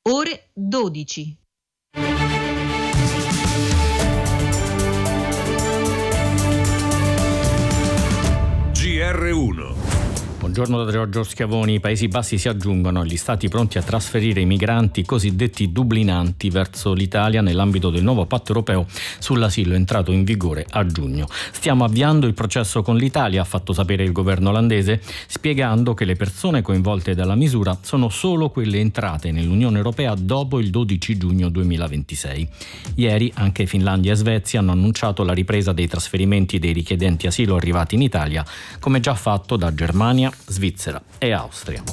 Ore 12. GR1. Buongiorno da Giorgio Schiavoni. I Paesi Bassi si aggiungono agli stati pronti a trasferire i migranti cosiddetti dublinanti verso l'Italia nell'ambito del nuovo patto europeo sull'asilo entrato in vigore a giugno. Stiamo avviando il processo con l'Italia, ha fatto sapere il governo olandese, spiegando che le persone coinvolte dalla misura sono solo quelle entrate nell'Unione Europea dopo il 12 giugno 2026. Ieri anche Finlandia e Svezia hanno annunciato la ripresa dei trasferimenti dei richiedenti asilo arrivati in Italia, come già fatto da Germania, Svizzera e Austria.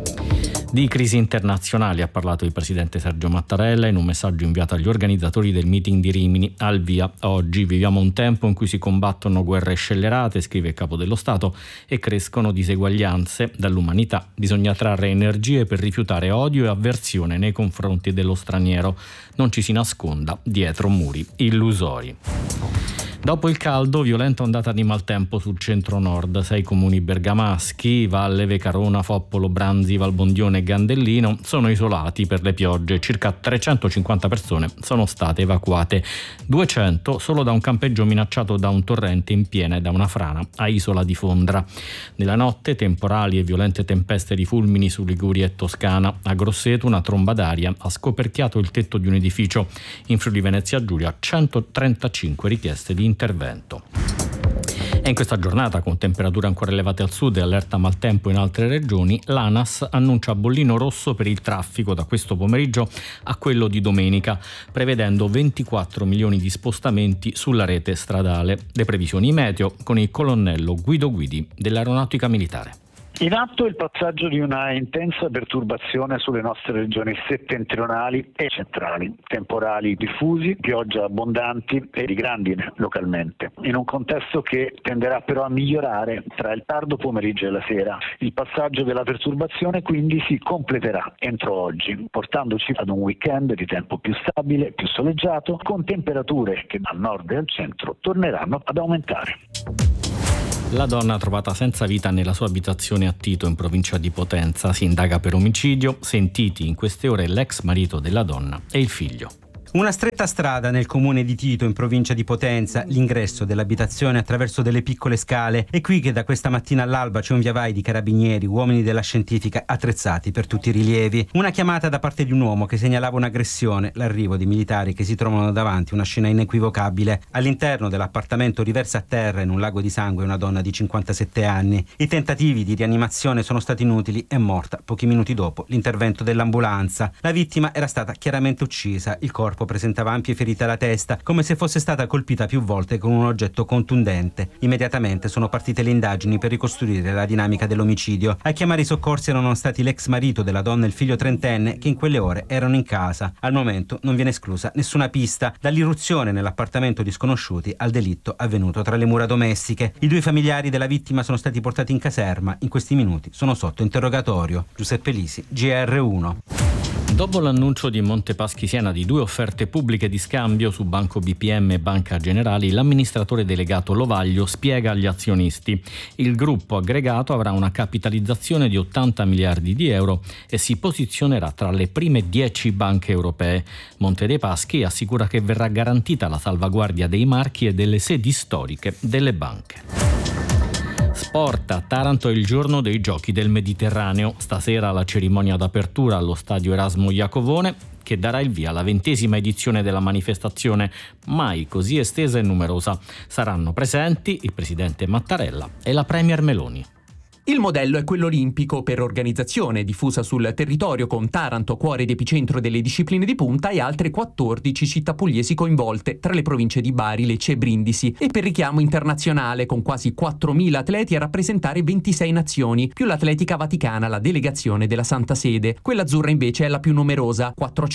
Di crisi internazionali ha parlato il presidente Sergio Mattarella in un messaggio inviato agli organizzatori del meeting di Rimini. Al via: oggi viviamo un tempo in cui si combattono guerre scellerate, scrive il capo dello Stato, e crescono diseguaglianze. Dall'umanità bisogna trarre energie per rifiutare odio e avversione nei confronti dello straniero. Non ci si nasconda dietro muri illusori. Dopo il caldo, violenta ondata di maltempo sul centro-nord. 6 comuni bergamaschi, Valle, Vecarona, Foppolo, Branzi, Valbondione e Gandellino, sono isolati per le piogge. Circa 350 persone sono state evacuate. 200 solo da un campeggio minacciato da un torrente in piena e da una frana a Isola di Fondra. Nella notte, temporali e violente tempeste di fulmini su Liguria e Toscana. A Grosseto una tromba d'aria ha scoperchiato il tetto di un edificio. In Friuli Venezia Giulia 135 richieste di intervento. E in questa giornata, con temperature ancora elevate al sud e allerta maltempo in altre regioni, l'ANAS annuncia bollino rosso per il traffico da questo pomeriggio a quello di domenica, prevedendo 24 milioni di spostamenti sulla rete stradale. Le previsioni meteo con il colonnello Guido Guidi dell'Aeronautica Militare. In atto il passaggio di una intensa perturbazione sulle nostre regioni settentrionali e centrali, temporali diffusi, piogge abbondanti e di grandine localmente, in un contesto che tenderà però a migliorare tra il tardo pomeriggio e la sera. Il passaggio della perturbazione quindi si completerà entro oggi, portandoci ad un weekend di tempo più stabile, più soleggiato, con temperature che al nord e al centro torneranno ad aumentare. La donna trovata senza vita nella sua abitazione a Tito in provincia di Potenza si indaga per omicidio, sentiti in queste ore l'ex marito della donna e il figlio. Una stretta strada nel comune di Tito, in provincia di Potenza, l'ingresso dell'abitazione attraverso delle piccole scale. È qui che da questa mattina all'alba c'è un viavai di carabinieri, uomini della scientifica attrezzati per tutti i rilievi. Una chiamata da parte di un uomo che segnalava un'aggressione, l'arrivo di militari che si trovano davanti, una scena inequivocabile. All'interno dell'appartamento riversa a terra in un lago di sangue una donna di 57 anni. I tentativi di rianimazione sono stati inutili, è morta pochi minuti dopo l'intervento dell'ambulanza. La vittima era stata chiaramente uccisa, il corpo presentava ampie ferite alla testa, come se fosse stata colpita più volte con un oggetto contundente. Immediatamente sono partite le indagini per ricostruire la dinamica dell'omicidio. A chiamare i soccorsi erano stati l'ex marito della donna e il figlio trentenne che in quelle ore erano in casa. Al momento non viene esclusa nessuna pista, dall'irruzione nell'appartamento di sconosciuti al delitto avvenuto tra le mura domestiche. I 2 familiari della vittima sono stati portati in caserma. In questi minuti sono sotto interrogatorio. Giuseppe Lisi, GR1. Dopo l'annuncio di Montepaschi Siena di 2 offerte pubbliche di scambio su Banco BPM e Banca Generali, l'amministratore delegato Lovaglio spiega agli azionisti: il gruppo aggregato avrà una capitalizzazione di 80 miliardi di euro e si posizionerà tra le prime 10 banche europee. Monte dei Paschi assicura che verrà garantita la salvaguardia dei marchi e delle sedi storiche delle banche. Sport, a Taranto è il giorno dei Giochi del Mediterraneo. Stasera la cerimonia d'apertura allo stadio Erasmo Iacovone, che darà il via alla 20ª edizione della manifestazione, mai così estesa e numerosa. Saranno presenti il presidente Mattarella e la premier Meloni. Il modello è quello olimpico per organizzazione, diffusa sul territorio con Taranto, cuore ed epicentro delle discipline di punta, e altre 14 città pugliesi coinvolte tra le province di Bari, Lecce e Brindisi, e per richiamo internazionale con quasi 4.000 atleti a rappresentare 26 nazioni, più l'Atletica Vaticana, la delegazione della Santa Sede. Quella azzurra invece è la più numerosa,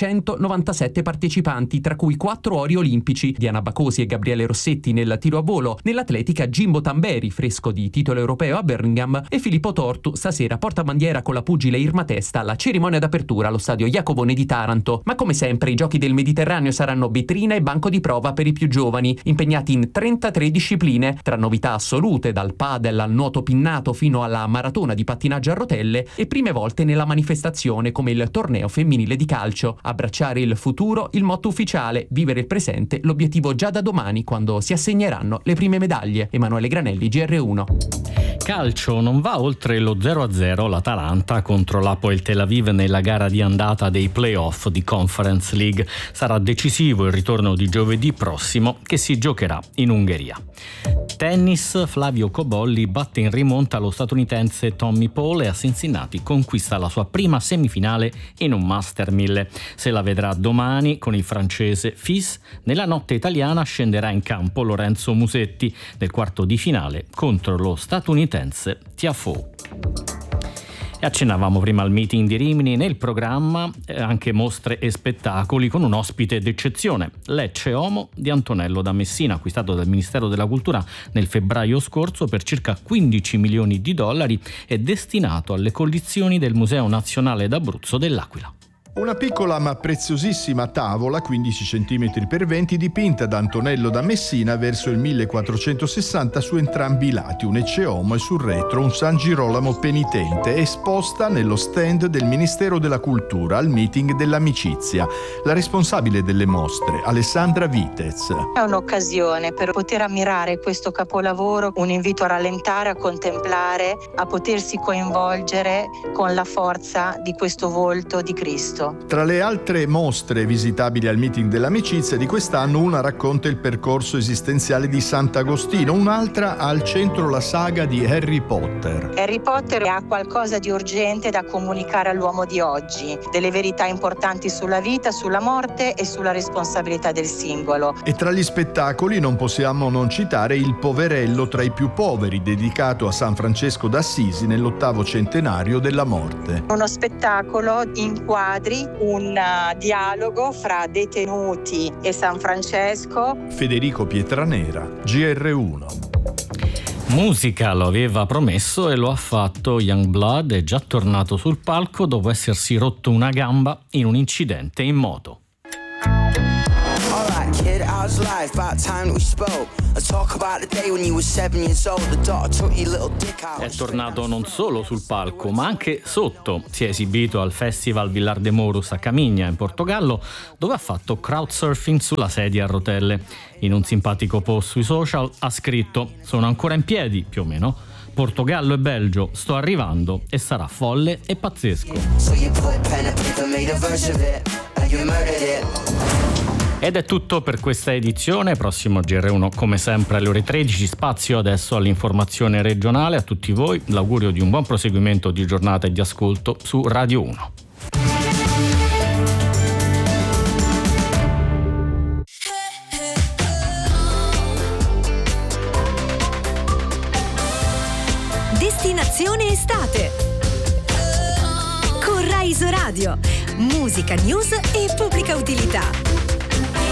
497 partecipanti, tra cui 4 ori olimpici, Diana Bacosi e Gabriele Rossetti nel tiro a volo, nell'atletica Jimbo Tamberi, fresco di titolo europeo a Birmingham, e e Filippo Tortu stasera porta bandiera con la pugile Irma Testa alla cerimonia d'apertura allo stadio Jacobone di Taranto. Ma come sempre i giochi del Mediterraneo saranno vetrina e banco di prova per i più giovani, impegnati in 33 discipline, tra novità assolute dal padel al nuoto pinnato fino alla maratona di pattinaggio a rotelle e prime volte nella manifestazione come il torneo femminile di calcio. Abbracciare il futuro, il motto ufficiale, vivere il presente, l'obiettivo già da domani quando si assegneranno le prime medaglie. Emanuele Granelli, GR1. Calcio, non va oltre lo 0-0 l'Atalanta contro l'Hapoel Tel Aviv nella gara di andata dei playoff di Conference League. Sarà decisivo il ritorno di giovedì prossimo che si giocherà in Ungheria. Tennis, Flavio Cobolli batte in rimonta lo statunitense Tommy Paul e a Cincinnati conquista la sua prima semifinale in un Master 1000. Se la vedrà domani con il francese Fils. Nella notte italiana scenderà in campo Lorenzo Musetti nel quarto di finale contro lo statunitense Tiafoe. E accennavamo prima al meeting di Rimini, nel programma anche mostre e spettacoli con un ospite d'eccezione, Lecce Homo di Antonello da Messina, acquistato dal Ministero della Cultura nel febbraio scorso per circa 15 milioni di dollari e destinato alle collezioni del Museo Nazionale d'Abruzzo dell'Aquila. Una piccola ma preziosissima tavola, 15 cm per 20, dipinta da Antonello da Messina verso il 1460 su entrambi i lati, un Ecce Homo e sul retro un San Girolamo penitente, esposta nello stand del Ministero della Cultura al meeting dell'amicizia. La responsabile delle mostre, Alessandra Vitez. È un'occasione per poter ammirare questo capolavoro, un invito a rallentare, a contemplare, a potersi coinvolgere con la forza di questo volto di Cristo. Tra le altre mostre visitabili al meeting dell'amicizia di quest'anno, una racconta il percorso esistenziale di Sant'Agostino, un'altra ha al centro la saga di Harry Potter. Harry Potter ha qualcosa di urgente da comunicare all'uomo di oggi, delle verità importanti sulla vita, sulla morte e sulla responsabilità del singolo. E tra gli spettacoli non possiamo non citare Il Poverello tra i più poveri, dedicato a San Francesco d'Assisi nell'8° centenario della morte. Uno spettacolo inquadri un dialogo fra detenuti e San Francesco. Federico Pietranera, GR1. Musica, lo aveva promesso e lo ha fatto. Youngblood è già tornato sul palco dopo essersi rotto una gamba in un incidente in moto. Kid, how's life? About time that we spoke. Let's talk about the day when you were 7 years old. The daughter took your little dick out. È tornato non solo sul palco, ma anche sotto. Si è esibito al Festival Villar de Morus a Camigna, in Portogallo, dove ha fatto crowdsurfing sulla sedia a rotelle. In un simpatico post sui social ha scritto: "Sono ancora in piedi, più o meno. Portogallo e Belgio, sto arrivando e sarà folle e pazzesco." Ed è tutto per questa edizione. Prossimo GR1 come sempre alle ore 13. Spazio adesso all'informazione regionale. A tutti voi l'augurio di un buon proseguimento di giornata e di ascolto su Radio 1. Destinazione estate con Rai Isoradio, musica, news e pubblica utilità.